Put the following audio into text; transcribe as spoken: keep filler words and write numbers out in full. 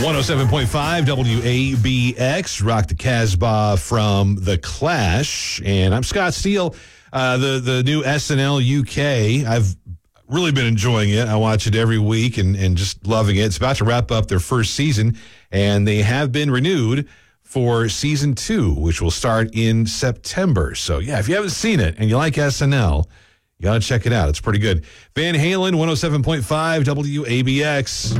one oh seven point five W A B X, Rock the Casbah from The Clash. And I'm Scott Steele. Uh, the, the new S N L U K, I've really been enjoying it. I watch it every week and, and just loving it. It's about to wrap up their first season, and they have been renewed for season two, which will start in September. So, yeah, if you haven't seen it and you like S N L, you got to check it out. It's pretty good. Van Halen, one oh seven point five W A B X.